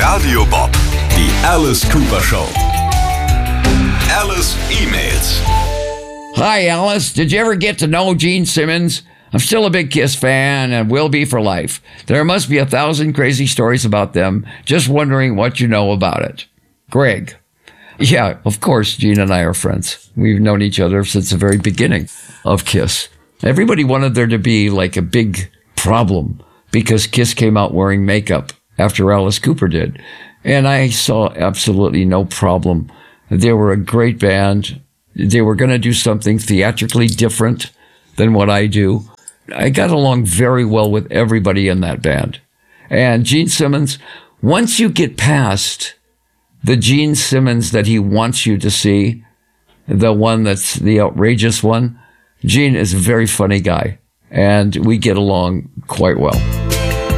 Radio Bob, die Alice Cooper Show. Alice emails. Hi, Alice. Did you ever get to know Gene Simmons? I'm still a big Kiss fan and will be for life. There must be 1,000 crazy stories about them. Just wondering what you know about it. Greg. Yeah, of course, Gene and I are friends. We've known each other since the very beginning of Kiss. Everybody wanted there to be like a big problem because Kiss came out wearing makeup after Alice Cooper did. And I saw absolutely no problem. They were a great band. They were going to do something theatrically different than what I do. I got along very well with everybody in that band. And Gene Simmons, once you get past the Gene Simmons that he wants you to see, the one that's the outrageous one, Gene is a very funny guy, and we get along quite well.